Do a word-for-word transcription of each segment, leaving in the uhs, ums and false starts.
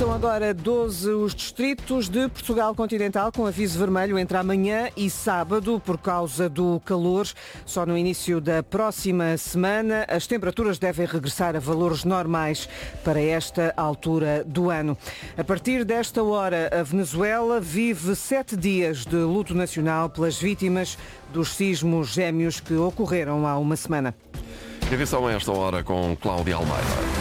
São agora doze os distritos de Portugal continental com aviso vermelho entre amanhã e sábado por causa do calor. Só no início da próxima semana as temperaturas devem regressar a valores normais para esta altura do ano. A partir desta hora, a Venezuela vive sete dias de luto nacional pelas vítimas dos sismos gêmeos que ocorreram há uma semana. Edição a esta hora com Cláudia Almeida.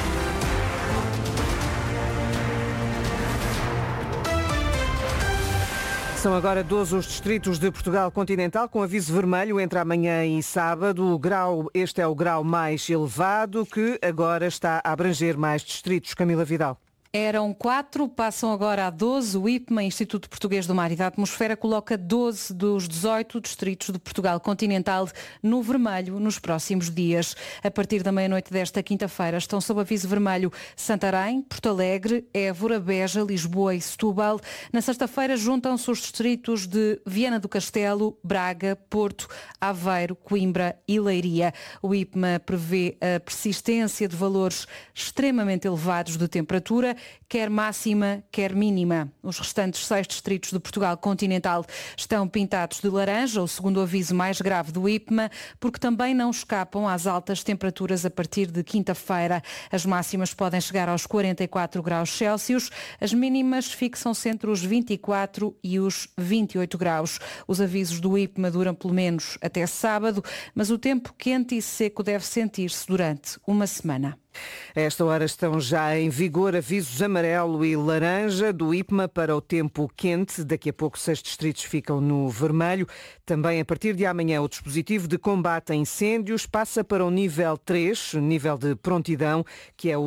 São agora doze os distritos de Portugal continental com aviso vermelho entre amanhã e sábado. O grau, este é o grau mais elevado que agora está a abranger mais distritos. Camila Vidal. Eram quatro, passam agora a doze. O I P M A, Instituto Português do Mar e da Atmosfera, coloca doze dos dezoito distritos de Portugal continental no vermelho nos próximos dias. A partir da meia-noite desta quinta-feira estão sob aviso vermelho Santarém, Porto Alegre, Évora, Beja, Lisboa e Setúbal. Na sexta-feira juntam-se os distritos de Viana do Castelo, Braga, Porto, Aveiro, Coimbra e Leiria. O I P M A prevê a persistência de valores extremamente elevados de temperatura, quer máxima, quer mínima. Os restantes seis distritos de Portugal continental estão pintados de laranja, o segundo aviso mais grave do I P M A, porque também não escapam às altas temperaturas a partir de quinta-feira. As máximas podem chegar aos quarenta e quatro graus Celsius, as mínimas fixam-se entre os vinte e quatro e os vinte e oito graus. Os avisos do I P M A duram pelo menos até sábado, mas o tempo quente e seco deve sentir-se durante uma semana. A esta hora estão já em vigor avisos amarelo e laranja do I P M A para o tempo quente. Daqui a pouco seis distritos ficam no vermelho. Também a partir de amanhã o dispositivo de combate a incêndios passa para o nível três, nível de prontidão, que é o